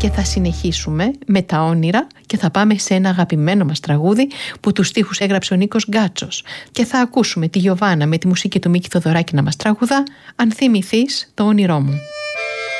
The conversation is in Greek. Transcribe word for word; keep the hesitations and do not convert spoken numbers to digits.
και θα συνεχίσουμε με τα όνειρα και θα πάμε σε ένα αγαπημένο μας τραγούδι που τους στίχους έγραψε ο Νίκος Γκάτσος και θα ακούσουμε τη Γιωβάνα με τη μουσική του Μίκη Θοδωράκη να μας τραγουδά «Αν θυμηθείς το όνειρό μου».